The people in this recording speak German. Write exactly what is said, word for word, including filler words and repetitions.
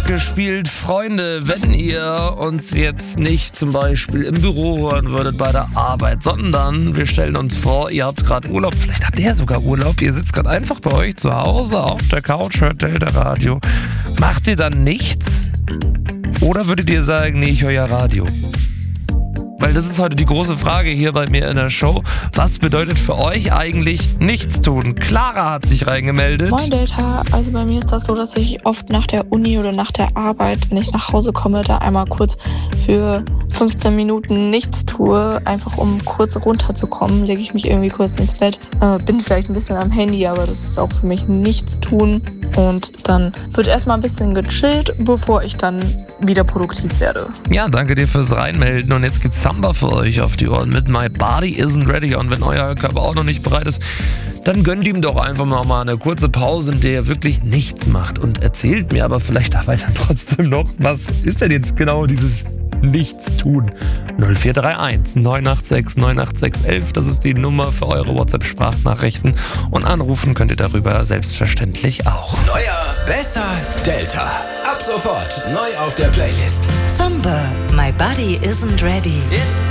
abgespielt. Freunde, wenn ihr uns jetzt nicht zum Beispiel im Büro hören würdet bei der Arbeit, sondern wir stellen uns vor, ihr habt gerade Urlaub, vielleicht habt ihr ja sogar Urlaub, ihr sitzt gerade einfach bei euch zu Hause auf der Couch, hört Delta Radio. Macht ihr dann nichts? Oder würdet ihr sagen, nee, ich höre ja Radio? Weil das ist heute die große Frage hier bei mir in der Show. Was bedeutet für euch eigentlich nichts tun? Clara hat sich reingemeldet. Moin Delta, also bei mir ist das so, dass ich oft nach der Uni oder nach der Arbeit, wenn ich nach Hause komme, da einmal kurz für fünfzehn Minuten nichts tue, einfach um kurz runterzukommen, lege ich mich irgendwie kurz ins Bett, äh, bin vielleicht ein bisschen am Handy, aber das ist auch für mich nichts tun und dann wird erstmal ein bisschen gechillt, bevor ich dann wieder produktiv werde. Ja, danke dir fürs Reinmelden und jetzt gibt's Samba für euch auf die Ohren mit My Body Isn't Ready und wenn euer Körper auch noch nicht bereit ist, dann gönnt ihm doch einfach noch mal eine kurze Pause, in der er wirklich nichts macht und erzählt mir aber vielleicht dabei dann trotzdem noch, was ist denn jetzt genau dieses Nichtstun? null vier drei eins neun acht sechs neun acht sechs elf, das ist die Nummer für eure WhatsApp-Sprachnachrichten und anrufen könnt ihr darüber selbstverständlich auch. Neuer, besser, Delta. Ab sofort neu auf der Playlist. Samba, My Body Isn't Ready. Jetzt